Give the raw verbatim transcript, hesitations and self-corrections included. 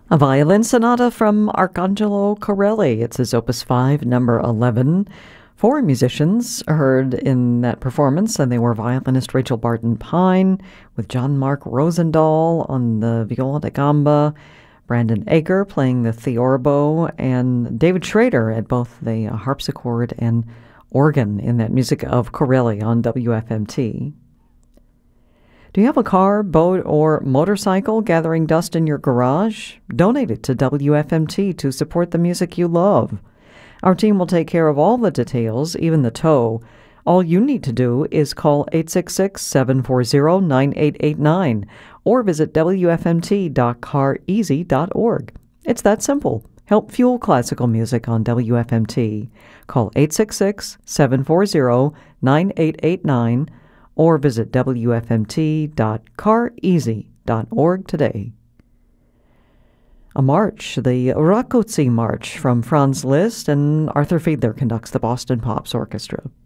A violin sonata from Arcangelo Corelli. It's his Opus five, number eleven. Four musicians heard in that performance, and they were violinist Rachel Barton Pine with John Mark Rosendahl on the viola da gamba, Brandon Ager playing the theorbo, and David Schrader at both the harpsichord and organ in that music of Corelli on W F M T. Do you have a car, boat, or motorcycle gathering dust in your garage? Donate it to W F M T to support the music you love. Our team will take care of all the details, even the tow. All you need to do is call eight six six, seven four zero, nine eight eight nine or visit W F M T dot car easy dot org. It's that simple. Help fuel classical music on W F M T. Call eight six six, seven four zero, nine eight eight nine or visit W F M T dot car easy dot org today. A march, the Rákóczi March from Franz Liszt, and Arthur Fiedler conducts the Boston Pops Orchestra.